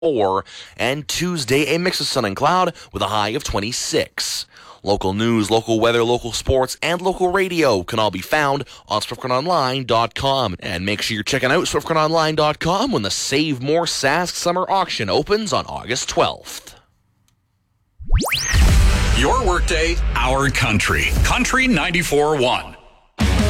4, and Tuesday a mix of sun and cloud with a high of 26. Local news, local weather, local sports, and local radio can all be found on SwiftCurrentOnline.com. And make sure you're checking out SwiftCurrentOnline.com when the Save More Sask Summer Auction opens on August 12th. Your workday, our country. Country 94.1.